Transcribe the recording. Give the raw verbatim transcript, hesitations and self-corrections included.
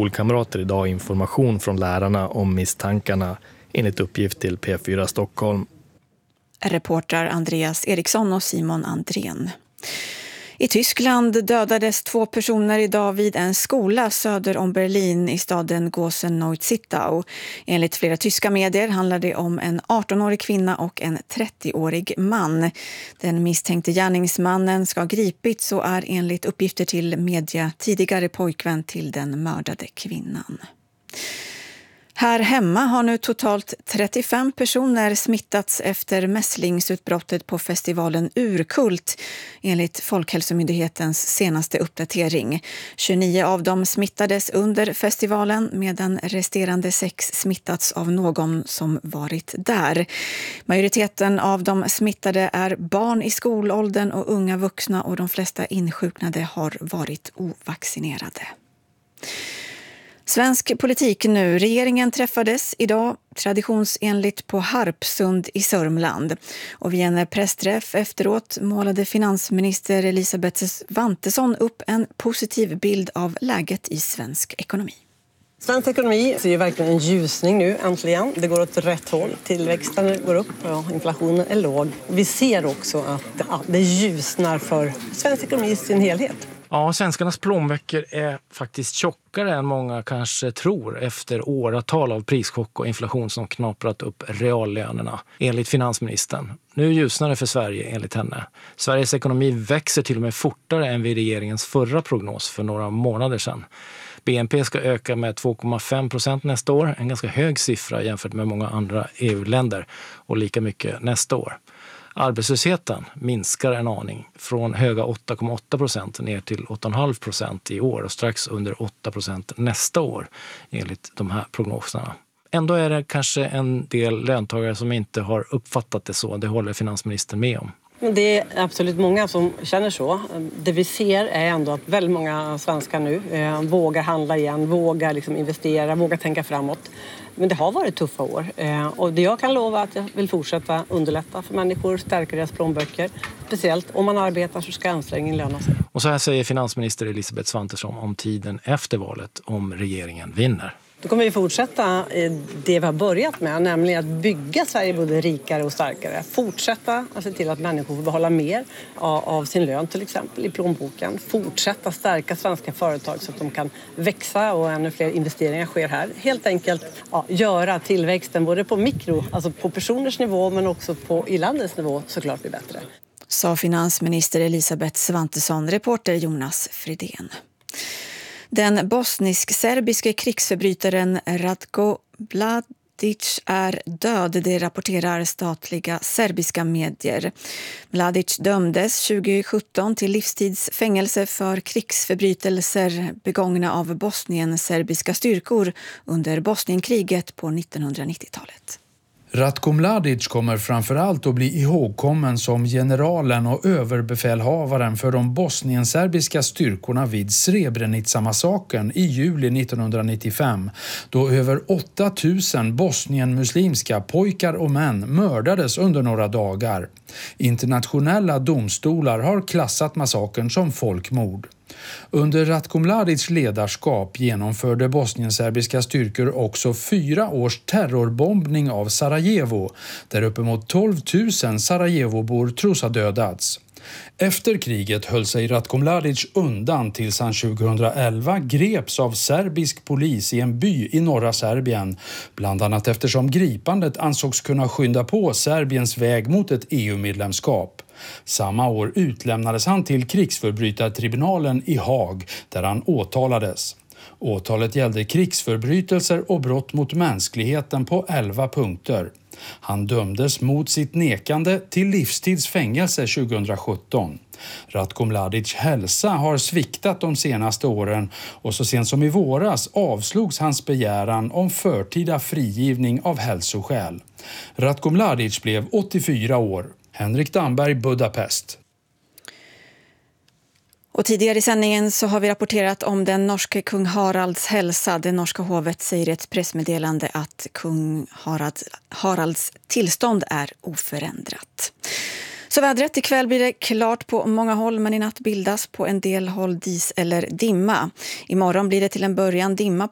skolkamrater idag information från lärarna om misstankarna, enligt uppgift till P fyra Stockholm. Reportrar Andreas Eriksson och Simon Andrén. I Tyskland dödades två personer idag vid en skola söder om Berlin i staden Gosen-Neuzittau. Enligt flera tyska medier handlar det om en artonårig kvinna och en trettioårig man. Den misstänkte gärningsmannen ska ha gripits och är enligt uppgifter till media tidigare pojkvän till den mördade kvinnan. Här hemma har nu totalt trettiofem personer smittats efter mässlingsutbrottet på festivalen Urkult, enligt Folkhälsomyndighetens senaste uppdatering. tjugonio av dem smittades under festivalen medan resterande sex smittats av någon som varit där. Majoriteten av de smittade är barn i skolåldern och unga vuxna, och de flesta insjuknade har varit ovaccinerade. Svensk politik nu. Regeringen träffades idag traditionsenligt på Harpsund i Sörmland. Och vid en pressträff efteråt målade finansminister Elisabeth Svantesson upp en positiv bild av läget i svensk ekonomi. Svensk ekonomi ser ju verkligen en ljusning nu, äntligen. Det går åt rätt håll. Tillväxten går upp, ja, inflationen är låg. Vi ser också att ja, det ljusnar för svensk ekonomi i sin helhet. Ja, svenskarnas plånböcker är faktiskt tjockare än många kanske tror efter åratal av prischock och inflation som knaprat upp reallönerna, enligt finansministern. Nu ljusnar det för Sverige, enligt henne. Sveriges ekonomi växer till och med fortare än vid regeringens förra prognos för några månader sedan. B N P ska öka med två komma fem procent nästa år, en ganska hög siffra jämfört med många andra E U-länder, och lika mycket nästa år. Arbetslösheten minskar en aning från höga åtta komma åtta procent ner till åtta komma fem procent i år och strax under åtta procent nästa år, enligt de här prognoserna. Ändå är det kanske en del löntagare som inte har uppfattat det så. Det håller finansministern med om. Det är absolut många som känner så. Det vi ser är ändå att väldigt många svenskar nu eh, vågar handla igen, vågar liksom investera, vågar tänka framåt. Men det har varit tuffa år. Eh, och det jag kan lova är att jag vill fortsätta underlätta för människor, stärka deras plånböcker. Speciellt om man arbetar så ska ansträngningen löna sig. Och så här säger finansminister Elisabeth Svantesson om tiden efter valet om regeringen vinner. Då kommer vi fortsätta det vi har börjat med, nämligen att bygga Sverige både rikare och starkare. Fortsätta att se till att människor får behålla mer av sin lön till exempel i plånboken. Fortsätta stärka svenska företag så att de kan växa och ännu fler investeringar sker här. Helt enkelt ja, göra tillväxten både på mikro, alltså på personers nivå, men också på i landets nivå såklart blir bättre. Sa finansminister Elisabeth Svantesson, reporter Jonas Fridén. Den bosnisk-serbiske krigsförbrytaren Ratko Mladic är död, det rapporterar statliga serbiska medier. Mladic dömdes tjugo-sjutton till livstidsfängelse för krigsförbrytelser begångna av Bosnien-serbiska styrkor under Bosnienkriget på nittonhundranittiotalet. Ratko Mladic kommer framförallt att bli ihågkommen som generalen och överbefälhavaren för de bosnienserbiska styrkorna vid Srebrenica-massakern i juli nittonhundranittiofem, då över åtta tusen bosnienmuslimska pojkar och män mördades under några dagar. Internationella domstolar har klassat massakern som folkmord. Under Ratko Mladics ledarskap genomförde bosnienserbiska styrkor också fyra års terrorbombning av Sarajevo, där uppemot tolv tusen Sarajevobor tros ha dödats. Efter kriget höll sig Ratko Mladic undan tills han tjugohundraelva greps av serbisk polis i en by i norra Serbien, bland annat eftersom gripandet ansågs kunna skynda på Serbiens väg mot ett E U-medlemskap. Samma år utlämnades han till krigsförbrytartribunalen i Haag, där han åtalades. Åtalet gällde krigsförbrytelser och brott mot mänskligheten på elva punkter. Han dömdes mot sitt nekande till livstidsfängelse tjugohundrasjutton. Ratko Mladics hälsa har sviktat de senaste åren och så sent som i våras avslogs hans begäran om förtida frigivning av hälsoskäl. Ratko Mladic blev åttiofyra år. Henrik Damberg, Budapest. Och tidigare i sändningen så har vi rapporterat om den norske kung Haralds hälsa. Det norska hovet säger i ett pressmeddelande att kung Harald, Haralds tillstånd är oförändrat. Så vädret, ikväll blir det klart på många håll, men i natt bildas på en del håll dis eller dimma. Imorgon blir det till en början dimma